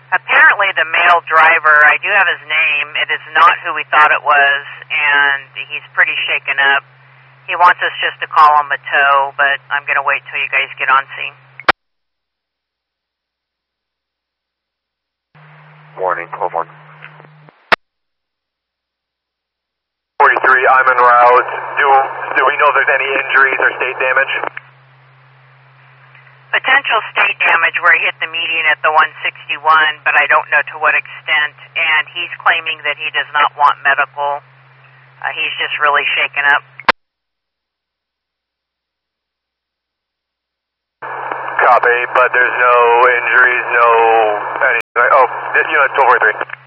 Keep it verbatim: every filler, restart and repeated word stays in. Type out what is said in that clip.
Apparently the male driver, I do have his name, it is not who we thought it was, and he's pretty shaken up. He wants us just to call him a tow, but I'm going to wait till you guys get on scene. Warning, twelve one. forty-three, I'm en route. Do, do we know if there's any injuries or state damage? Potential state damage where he hit the median at the one sixty-one, but I don't know to what extent, and he's claiming that he does not want medical. Uh, he's just really shaken up. Copy, but there's no injuries, no anything. Oh, you know, twelve forty-three.